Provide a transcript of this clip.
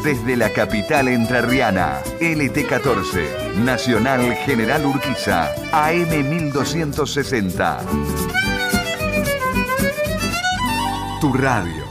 desde la capital entrerriana. LT14, Nacional General Urquiza, AM 1260. Tu radio.